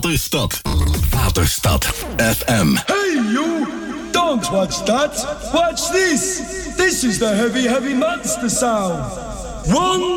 Waterstad. Waterstad FM. Hey you! Don't watch that! Watch this! This is the heavy, heavy monster sound! 1